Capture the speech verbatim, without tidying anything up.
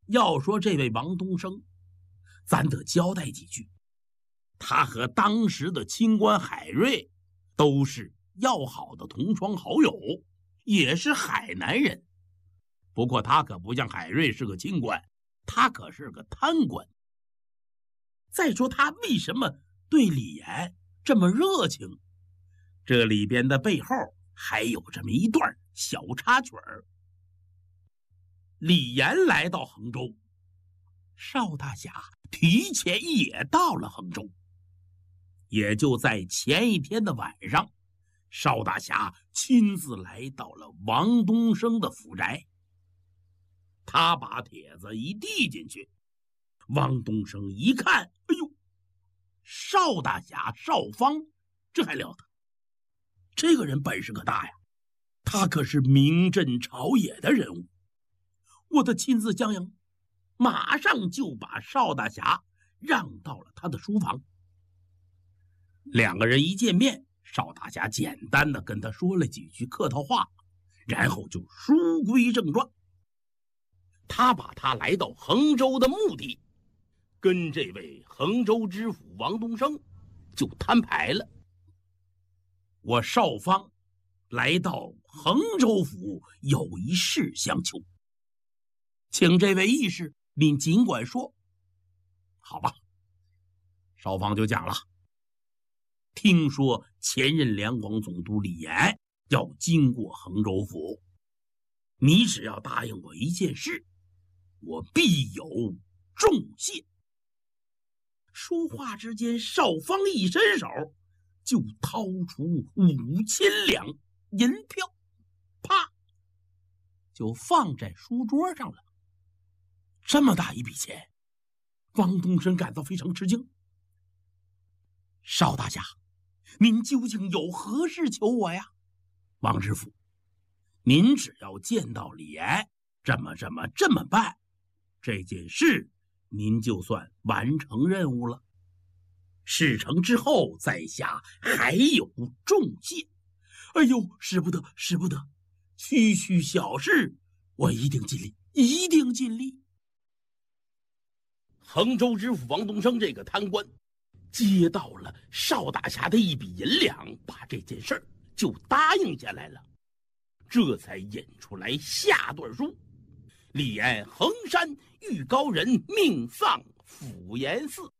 要说这位王东升，咱得交代几句。他和当时的清官海瑞都是要好的同窗好友，也是海南人。不过他可不像海瑞是个清官，他可是个贪官。再说他为什么对李岩这么热情，这里边的背后还有这么一段小插曲儿。李岩来到衡州，邵大侠提前也到了衡州。也就在前一天的晚上，邵大侠亲自来到了王东升的府宅。他把帖子一递进去，王东升一看，哎呦，邵大侠邵方，这还了得！这个人本事可大呀，他可是名震朝野的人物。我的亲自江阳马上就把邵大侠让到了他的书房。两个人一见面，邵大侠简单的跟他说了几句客套话，然后就书归正传。他把他来到衡州的目的跟这位衡州知府王东升就摊牌了。我邵方来到衡州府有一事相求，请这位义士您尽管说。好吧，邵方就讲了，听说前任两广总督李岩要经过衡州府，你只要答应我一件事，我必有重谢。说话之间，邵方一伸手就掏出五千两银票，啪，就放在书桌上了。这么大一笔钱，王东升感到非常吃惊。邵大侠，您究竟有何事求我呀？王知府，您只要见到李岩，这么这么这么办，这件事您就算完成任务了。事成之后在下还有重谢。哎呦，使不得，使不得，区区小事，我一定尽力，一定尽力。衡州知府王东升这个贪官接到了邵大侠的一笔银两，把这件事儿就答应下来了，这才引出来下段书：李岩衡山遇高人，命丧府檐寺。